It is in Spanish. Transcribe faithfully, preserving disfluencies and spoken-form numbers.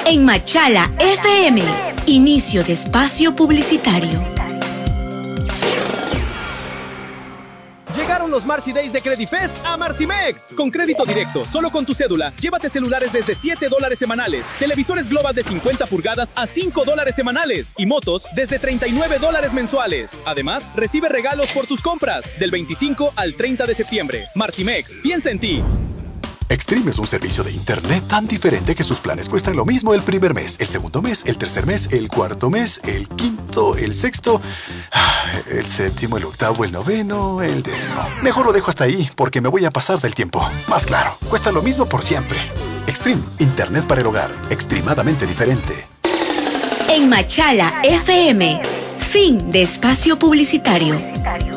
En Machala F M, inicio de espacio publicitario. Llegaron los Marcy Days de Credifest a Marcimex. Con crédito directo, solo con tu cédula, llévate celulares desde siete dólares semanales, televisores Global de cincuenta pulgadas a cinco dólares semanales y motos desde treinta y nueve dólares mensuales. Además, recibe regalos por tus compras del veinticinco al treinta de septiembre. Marcimex, piensa en ti. Extreme es un servicio de internet tan diferente que sus planes cuestan lo mismo el primer mes, el segundo mes, el tercer mes, el cuarto mes, el quinto, el sexto, el séptimo, el octavo, el noveno, el décimo. Mejor lo dejo hasta ahí porque me voy a pasar del tiempo. Más claro, cuesta lo mismo por siempre. Extreme, internet para el hogar, extremadamente diferente. En Machala F M, fin de espacio publicitario.